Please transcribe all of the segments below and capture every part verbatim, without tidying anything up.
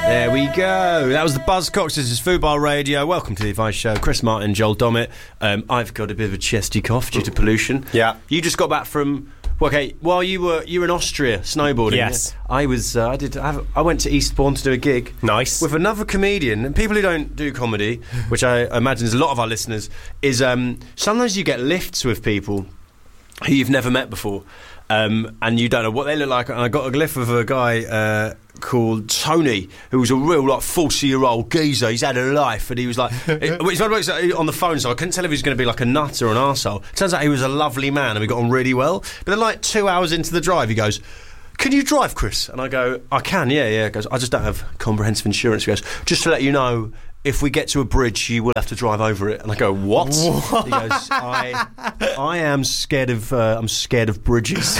There we go. That was the Buzzcocks. This is Fubar Radio. Welcome to the Advice Show. Chris Martin, Joel Dommett. Um, I've got a bit of a chesty cough due to pollution. Yeah. You just got back from... Well, okay, while you were you were in Austria snowboarding. Yes. I was. Uh, I did. I, have, I went to Eastbourne to do a gig. Nice. With another comedian, and people who don't do comedy, which I imagine is a lot of our listeners, is um, sometimes you get lifts with people who you've never met before, um, and you don't know what they look like. And I got a lift with a guy uh, called Tony, who was a real like forty-year-old geezer. He's had a life, and he was like, it, he's on the phone, so I couldn't tell if he was going to be like a nut or an arsehole. Turns out he was a lovely man, and we got on really well. But then, like two hours into the drive, he goes, "Can you drive, Chris?" And I go, "I can, yeah, yeah." He goes, "I just don't have comprehensive insurance." He goes, "Just to let you know, if we get to a bridge, you will have to drive over it." And I go, "What?" What? He goes, I, I am scared of, uh, I'm scared of bridges.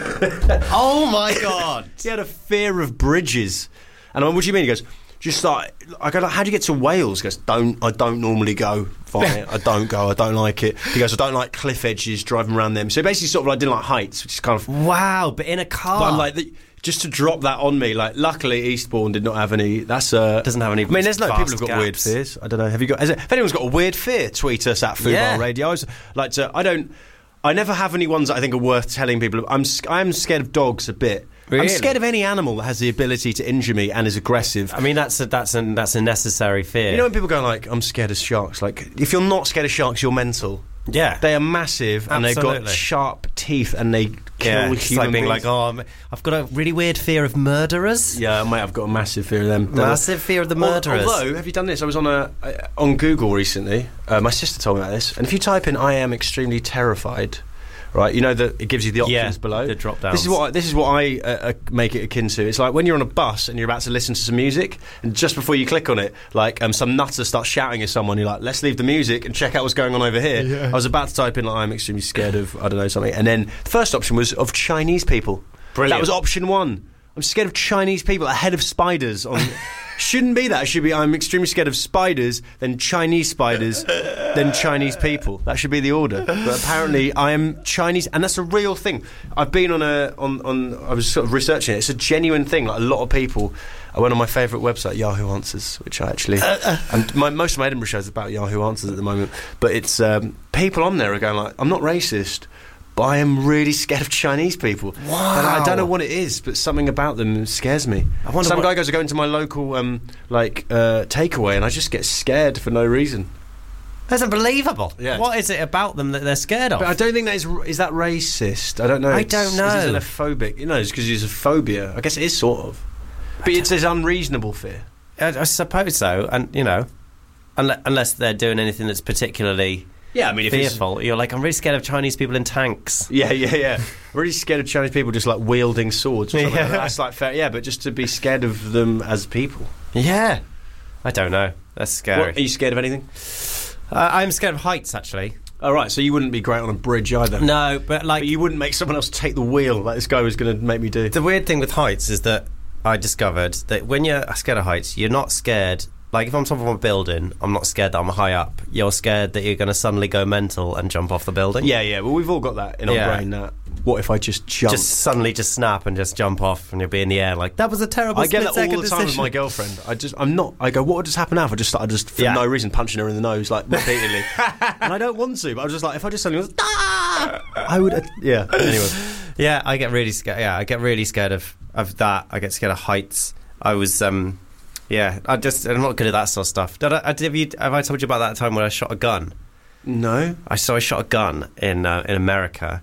Oh my God. He had a fear of bridges. And I went, "What do you mean?" He goes, "Just like," I go, like, "How do you get to Wales?" He goes, don't, I don't normally go via it. I don't go, I don't like it. He goes, "I don't like cliff edges, driving around them." So basically sort of like, didn't like heights, which is kind of... Wow, but in a car. But I'm like... The, just to drop that on me, like, luckily Eastbourne did not have any. That's uh, doesn't have any. I mean, there's no people who've got gaps. weird fears. I don't know. Have you got? Has it, if anyone's got a weird fear, tweet us at Fubar Yeah. Radio. I was, like, to, I don't. I never have any ones that I think are worth telling people. I'm. I'm scared of dogs a bit. Really? I'm scared of any animal that has the ability to injure me and is aggressive. I mean, that's a, that's a, that's a necessary fear. You know when people go like, "I'm scared of sharks." Like, if you're not scared of sharks, you're mental. Yeah, they are massive and Absolutely. they've got sharp teeth and they kill yeah, human it's like being beings. like, "Oh, I'm, I've got a really weird fear of murderers." Yeah, mate, I've got a massive fear of them. Massive fear of the murderers. Although, have you done this? I was on a uh, on Google recently. Uh, my sister told me about this. And if you type in "I am extremely terrified," right, you know that it gives you the options yeah, below. the drop downs. This is what I, this is what I uh, uh, make it akin to. It's like when you're on a bus and you're about to listen to some music, and just before you click on it, like um, some nutter starts shouting at someone. You're like, "Let's leave the music and check out what's going on over here." Yeah. I was about to type in like, "I'm extremely scared of," I don't know, something, and then the first option was of Chinese people. Brilliant. That was option one. I'm scared of Chinese people ahead of spiders. On shouldn't be that. It should be I'm extremely scared of spiders, then Chinese spiders, then Chinese people. That should be the order. But apparently I am Chinese, and that's a real thing. I've been on a on, on I was sort of researching it. It's a genuine thing. Like a lot of people. I went on my favourite website, Yahoo Answers, which I actually and my, most of my Edinburgh shows are about Yahoo Answers at the moment. But it's um, people on there are going like, "I'm not racist, but I am really scared of Chinese people." Wow. And I don't know what it is, but something about them scares me. I wonder Some what... guy goes, "I go into my local um, like uh, takeaway," and I just get scared for no reason. That's unbelievable. Yeah. What is it about them that they're scared of? But I don't think that is is that racist. I don't know. I It's- don't know. Is it xenophobic? You know, it's because it's a phobia. I guess it is sort of. But it's this unreasonable fear. I, I suppose so, and you know, unless, unless they're doing anything that's particularly Yeah, I mean, if it's- fearful. You're like, I'm really scared of Chinese people in tanks. Yeah, yeah, yeah. I'm really scared of Chinese people just like wielding swords. Or something Yeah. like that. That's like fair. Yeah, but just to be scared of them as people. Yeah, I don't know. That's scary. What, are you scared of anything? Uh, I'm scared of heights, actually. Oh, right, so you wouldn't be great on a bridge either. No, but like But you wouldn't make someone else take the wheel like this guy was going to make me do. the weird thing with heights is that I discovered that when you're scared of heights, you're not scared. Like if I'm top of a building, I'm not scared that I'm high up. You're scared that you're going to suddenly go mental and jump off the building. Yeah, yeah. Well, we've all got that in our Yeah. brain. That what if I just jump? Just suddenly just snap and just jump off and you'll be in the air like, that was a terrible I get that all split-second the time with decision. my girlfriend. I just, I'm not. I go, what would just happen now if I just started just for Yeah. no reason punching her in the nose like repeatedly? And I don't want to, but I was just like, if I just suddenly was, ah! I would. Uh, yeah. Anyway, Yeah, I get really scared. Yeah, I get really scared of, of that. I get scared of heights. I was, um, yeah, I just, I'm not good at that sort of stuff. Did I, I- have, you, have I told you about that time when I shot a gun? no. I so I shot a gun in uh, in America,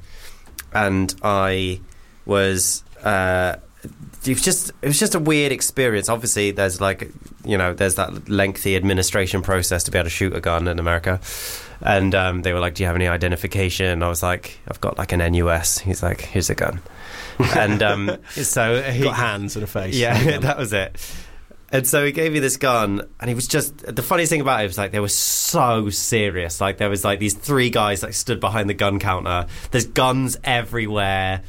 and I was. Uh, it was just it was just a weird experience. Obviously, there's like you know there's that lengthy administration process to be able to shoot a gun in America, and um, they were like, "Do you have any identification?" I was like, "I've got like an N U S." He's like, "Here's a gun," and um, so he Got hands and a face. yeah, that was it. And so he gave me this gun, and he was just... The funniest thing about it was, like, they were so serious. Like, there was, like, these three guys, like, stood behind the gun counter. There's guns everywhere.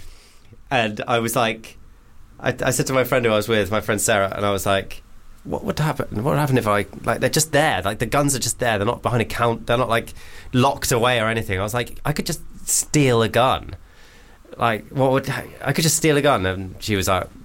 And I was like... I, I said to my friend who I was with, my friend Sarah, and I was like, what would happen? What would happen if I... Like, they're just there. Like, the guns are just there. They're not behind a count. They're not, like, locked away or anything. I was like, I could just steal a gun. Like, what would... I could just steal a gun. And she was like...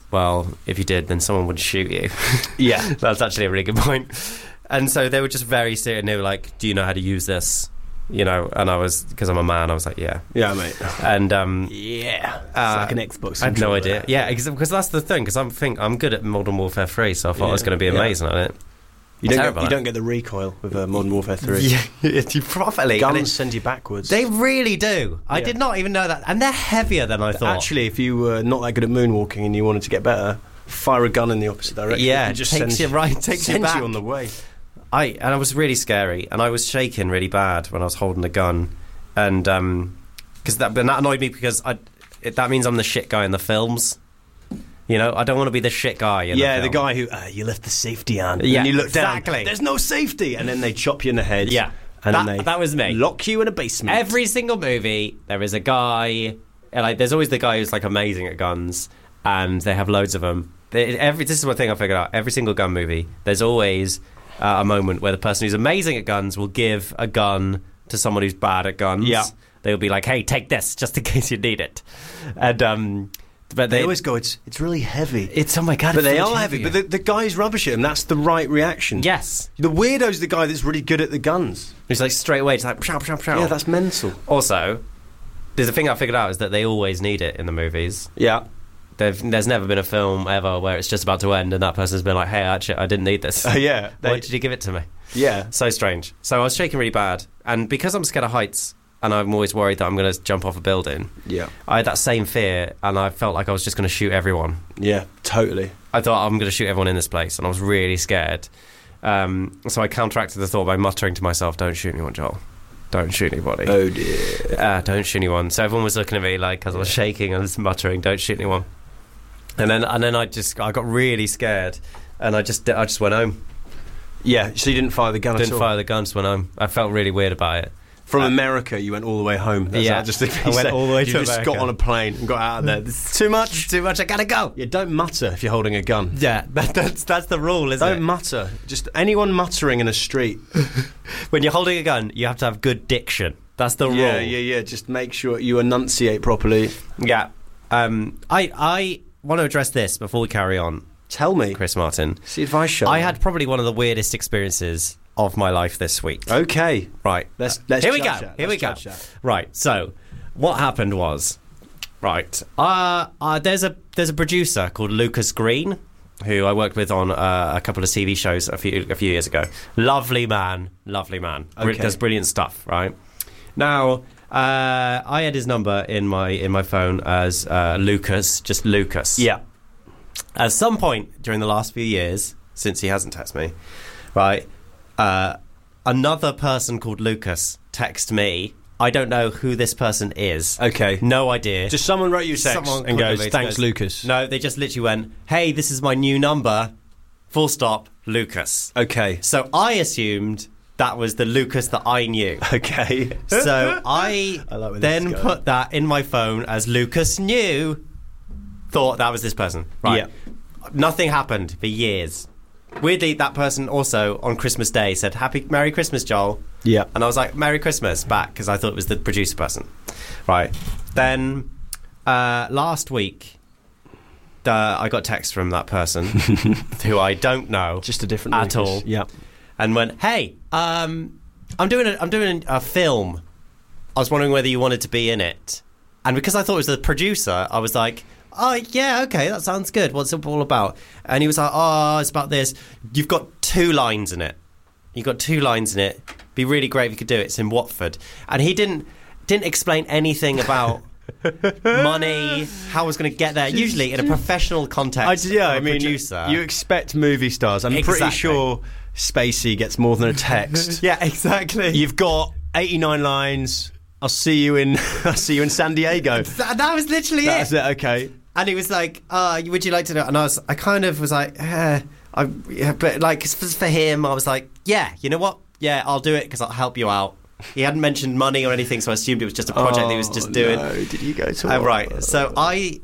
well, if you did, then someone would shoot you. Yeah. That's actually a really good point. And so they were just very serious, and they were like, do you know how to use this? You know, and I was, because I'm a man, I was like, yeah. Yeah, mate. And, um... yeah. It's uh, like an Xbox. I had no controller. idea. Yeah, because that's the thing, because I'm think I'm good at Modern Warfare three, so I thought Yeah, I was going to be yeah. amazing at it. You don't, Terrible get, you at don't get the recoil with uh, Modern Warfare three. Yeah, you properly. Guns and it- send you backwards. They really do. I Yeah. did not even know that. And they're heavier than I thought. Actually, if you were not that good at moonwalking and you wanted to get better, fire a gun in the opposite direction. Yeah, it just takes sends you right, takes you sends back. you on the way. I and I was really scary, and I was shaking really bad when I was holding the gun, and um, because that, but that annoyed me because I, it, that means I'm the shit guy in the films. You know, I don't want to be the shit guy. In Yeah, the, the, film. guy who uh, you left the safety on. Yeah, and you look exactly. down. There's no safety, and then they chop you in the head. Yeah, and that, then they that was me. lock you in a basement. Every single movie, there is a guy. And like, there's always the guy who's like amazing at guns, and they have loads of them. They, every this is one thing I figured out. Every single gun movie, there's always uh, a moment where the person who's amazing at guns will give a gun to someone who's bad at guns. Yeah. They'll be like, "Hey, take this, just in case you need it." And um, but they, they, always go, it's it's really heavy. it's oh my god, but it's they so are much heavy. heavier. But the, the guy's rubbish at them. That's the right reaction. yes, The weirdo's the guy that's really good at the guns. it's like straight away. It's like pshaw, pshaw, pshaw. Yeah, that's mental. Also, there's a thing I figured out is that they always need it in the movies. Yeah. They've, there's never been a film ever where it's just about to end and that person's been like, hey, actually, I didn't need this. Uh, yeah. Why They, did you give it to me? yeah. So strange. So I was shaking really bad. And because I'm scared of heights and I'm always worried that I'm going to jump off a building, Yeah. I had that same fear and I felt like I was just going to shoot everyone. Yeah. Totally. I thought, I'm going to shoot everyone in this place. And I was really scared. Um, so I counteracted the thought by muttering to myself, don't shoot anyone, Joel. Don't shoot anybody. Oh dear. Uh, don't shoot anyone. So everyone was looking at me like, because I was shaking and I was muttering, don't shoot anyone. And then, and then I just, I got really scared, and I just, I just went home. Yeah. So you didn't fire the gun Didn't at all. fire the gun, just went home. I felt really weird about it. From Uh, America, you went all the way home. That's Yeah. how I just I went all the way you to just America. got on a plane and got out of there. This is too much. Too much. I gotta go. Yeah. Don't mutter if you're holding a gun. Yeah, that, that's that's the rule, isn't Don't it? mutter. Just anyone muttering in a street. When you're holding a gun, you have to have good diction. That's the rule. Yeah, yeah, yeah. Just make sure you enunciate properly. Yeah. Um, I I want to address this before we carry on, Tell me. Chris Martin. It's the advice show. I had probably one of the weirdest experiences of my life this week. Okay. Right. Let's let's Here we chat, go. chat. Here we Let's go. chat, chat. Right. So, what happened was, right. Uh, uh, there's a there's a producer called Lucas Green who I worked with on uh, a couple of T V shows a few a few years ago. Lovely man, lovely man. Br- Okay. Does brilliant stuff. Right. Now, uh, I had his number in my in my phone as uh, Lucas, just Lucas. Yeah. At some point during the last few years, since he hasn't texted me, right, uh, another person called Lucas texted me. I don't know who this person is. Okay. No idea. Just someone wrote you a text Someone and called goes, me, "Thanks, goes, Lucas." No, they just literally went, hey, this is my new number, full stop, Lucas. Okay. So I assumed that was the Lucas that I knew. Okay. So I, I like where this then is going. put that in my phone as Lucas knew, thought that was this person. Right. Yeah. Nothing happened for years. Weirdly, that person also on Christmas Day said, Happy Merry Christmas, Joel. Yeah. And I was like, Merry Christmas, back, because I thought it was the producer person. Right. Then uh, last week, uh, I got a text from that person who I don't know Just a different at Lucas. all. Yeah. And went, hey, um, I'm doing a, I'm doing a film. I was wondering whether you wanted to be in it. And because I thought it was the producer, I was like, oh, yeah, okay, that sounds good. What's it all about? And he was like, oh, it's about this. You've got two lines in it. You've got two lines in it. Be really great if you could do it. It's in Watford. And he didn't didn't explain anything about money, how I was going to get there. Usually in a professional context, I, yeah, of a I mean, producer. you expect movie stars. I'm Exactly. pretty sure Spacey gets more than a text. Yeah, exactly. You've got eighty-nine lines. I'll see you in. I'll see you in San Diego. That, that was literally That's it. it. Okay. And he was like, uh, would you like to know? And I was, I kind of was like, eh, I, yeah, but like for, for him, I was like, yeah, you know what? Yeah, I'll do it because I'll help you out. He hadn't mentioned money or anything, so I assumed it was just a project that he was just doing. No. Did you go to? Uh, right. So I,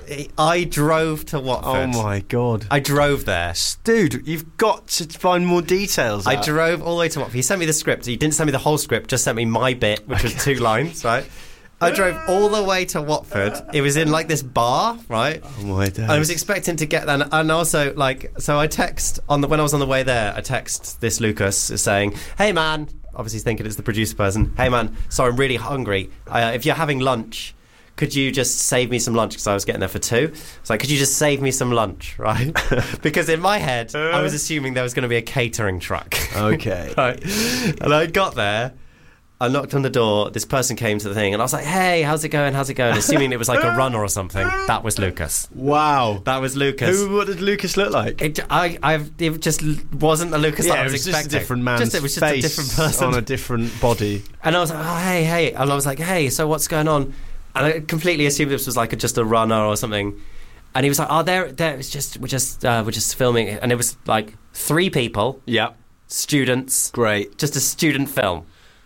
I drove to Oh Watford. my god. I drove there. Dude, you've got to find more details. I out. drove all the way to Watford. He sent me the script. He didn't send me the whole script, just sent me my bit, which was two lines, right? I drove all the way to Watford. It was in like this bar, right? Oh my days. I was expecting to get that, and also like, so I text on the when I was on the way there. I text this Lucas saying, "Hey man," obviously he's thinking it's the producer person. "Hey man, sorry, I'm really hungry. Uh, if you're having lunch, could you just save me some lunch?" Because I was getting there for two. It's like, could you just save me some lunch, right? Because in my head, I was assuming there was going to be a catering truck. Okay. Right. And I got there. I knocked on the door. This person came to the thing, and I was like, "Hey, how's it going? How's it going?" Assuming it was like a runner or something. That was Lucas. Wow. That was Lucas. Who? What did Lucas look like? It, I, I, it just wasn't the Lucas Yeah, that I was, it was expecting. just a different man's just, it was just face a different person on a different body. And I was like, "Oh, hey, hey," and I was like, "Hey, so what's going on?" And I completely assumed this was like a, just a runner or something. And he was like, "Oh, there, there. It's just we're just uh, we're just filming," and it was like three people, Yeah. students, Great. just a student film.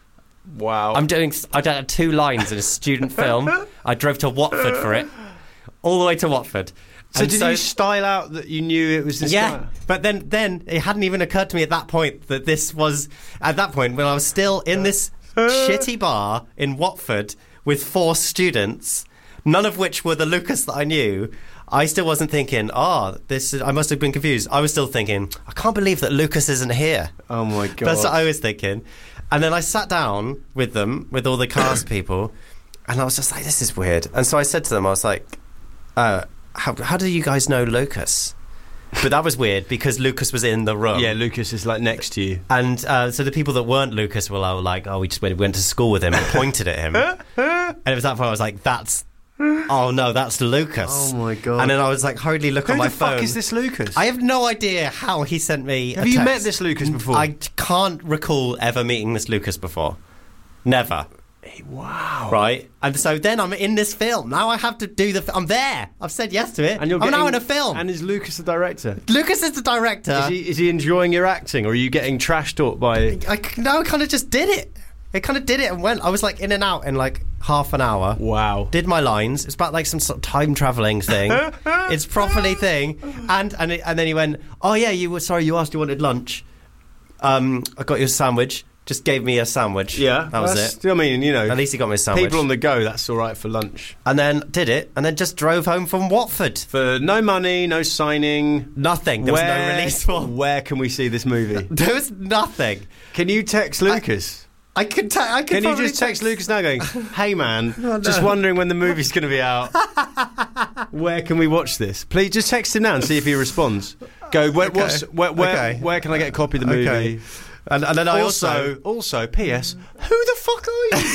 Wow. I'm doing. I did two lines in a student film. I drove to Watford for it, all the way to Watford. so And did you style out that you knew it was this Yeah, guy? but then, then it hadn't even occurred to me at that point that this was at that point when I was still in this shitty bar in Watford with four students, none of which were the Lucas that I knew. I still wasn't thinking, oh, this is, I must have been confused. I was still thinking, I can't believe that Lucas isn't here. Oh my god. That's what I was thinking. And then I sat down with them, with all the cast people, and I was just like, this is weird. And so I said to them, I was like, uh, how, how do you guys know Lucas? But that was weird because Lucas was in the room. Yeah, Lucas is like next to you. And uh, so the people that weren't Lucas were like, oh, we just went, went to school with him and pointed at him. And it was that point I was like, that's, oh no, that's Lucas. Oh my god. And then I was like, hurriedly look Who on my the fuck phone. is this Lucas? I have no idea how he sent me Have a you text. met this Lucas before? I can't recall ever meeting this Lucas before. Never. Wow. Right? And so then I'm in this film. Now I have to do the... F- I'm there. I've said yes to it. And you're I'm now in getting- a film. And is Lucas the director? Lucas is the director. Is he, is he enjoying your acting, or are you getting trash talked by... I, no, I kind of just did it. I kind of did it and went. I was like in and out in like half an hour. Wow. Did my lines. It's about like some sort of time traveling thing. It's properly thing. And and it, and then he went, oh yeah, you were sorry. You asked you wanted lunch. Um, I got you a sandwich. Just gave me a sandwich. Yeah. that was that's- it. I mean, you know, At least he got me a sandwich. people on the go, that's all right for lunch. And then did it, and then just drove home from Watford. For no money, no signing. Nothing. There was no release form. Where can we see this movie? There was nothing. Can you text Lucas? I could. Te- I could. Can you probably just text Lucas now going, hey man, just wondering when the movie's going to be out. Where can we watch this? Please just text him now and see if he responds. Go, where, Okay. what's, where, where, Okay. where can I get a copy of the movie? Okay. And, and then I Also, also, also, P S, who the fuck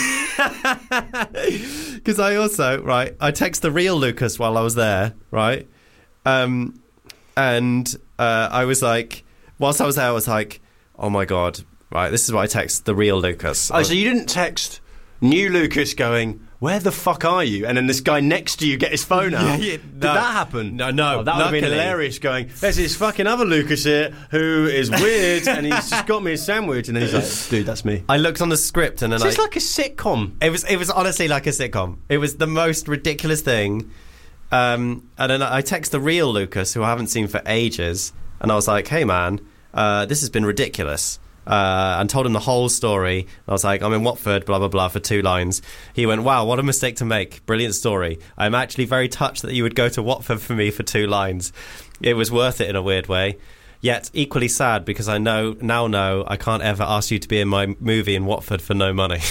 are you? because I also right, I text the real Lucas while I was there, right, um, and uh, I was like, whilst I was there, I was like, oh my god, right, this is what I text the real Lucas. Oh, so you didn't text new Lucas going, where the fuck are you? And then this guy next to you get his phone out. Yeah, yeah, Did no. that happen? No, no, Oh, that would have been luckily. hilarious going, there's this fucking other Lucas here who is weird and he's just got me a sandwich. And then he's like, dude, that's me. I looked on the script and then This I, is like a sitcom. It was it was honestly like a sitcom. It was the most ridiculous thing. Um, and then I text the real Lucas, who I haven't seen for ages, and I was like, "Hey man, uh, this has been ridiculous." Uh, and told him the whole story. I was like, I'm in Watford, blah, blah, blah, for two lines. He went, wow, what a mistake to make. Brilliant story. I'm actually very touched that you would go to Watford for me for two lines. It was worth it in a weird way. Yet equally sad because I know now know I can't ever ask you to be in my movie in Watford for no money.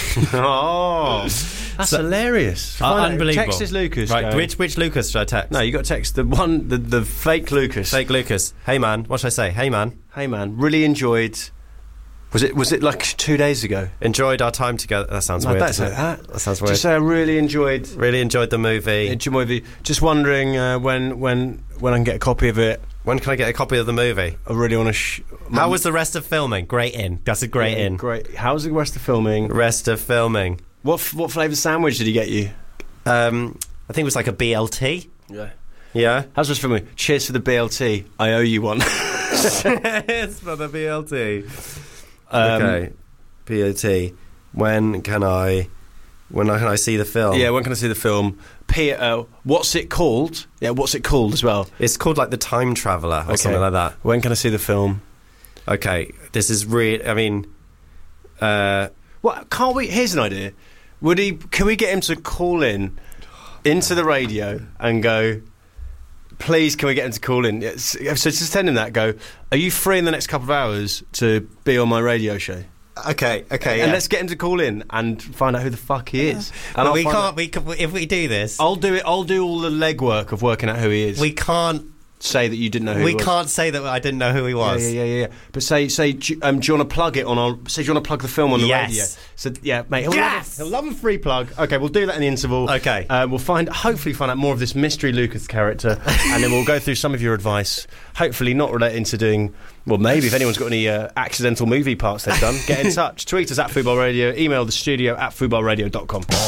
Oh, that's So- hilarious. Uh, Find out- unbelievable. Text this Lucas. Right, going, which which Lucas should I text? No, you got to text the one, the, the fake Lucas. Fake Lucas. Hey man, what should I say? Hey man, Hey man, really enjoyed. Was it was it like two days ago? enjoyed our time together. That sounds No, weird. that's doesn't it. it? That. That sounds weird. Just say I really enjoyed. Really enjoyed the movie. Enjoyed my movie. Just wondering uh, when when when I can get a copy of it. When can I get a copy of the movie? I really want to. Sh- How was the rest of filming? Great in. That's a great Yeah, in. Great. How's the rest of filming? Rest of filming. What f- what flavour sandwich did he get you? Um, I think it was like a B L T. Yeah. Yeah. How's the rest of filming? Cheers for the B L T. I owe you one. It's for the B L T. Um, Okay. B L T. When can I? When can I see the film? Yeah, when can I see the film? P- uh, what's it called? Yeah, what's it called as well? It's called like The Time Traveller or Okay. something like that. When can I see the film? Okay. This is real. I mean, uh, What can't we? Here's an idea. Would he? Can we get him to call in into the radio and go? Please, can we get him to call in? So just send him that. Go. Are you free in the next couple of hours to be on my radio show? Okay, okay, and yeah. let's get him to call in and find out who the fuck he is. And But we find can't. out- We can, if we do this, I'll do it. I'll do all the legwork of working out who he is. we can't. say that you didn't know who We he was. can't say that I didn't know who he was. Yeah, yeah, yeah, yeah. But say, say, do you- um, do you want to plug it on our? Say, do you want to plug the film on the Yes. radio? So, yeah, mate. He'll, Yes. love, he'll love a free plug. Okay, we'll do that in the interval. Okay. Uh, we'll find, hopefully, find out more of this mystery Lucas character, and then we'll go through some of your advice. Hopefully, not relating to doing. Well, maybe if anyone's got any uh, accidental movie parts they've done, get in touch. Tweet us at Football Radio. Email the studio at football radio dot com.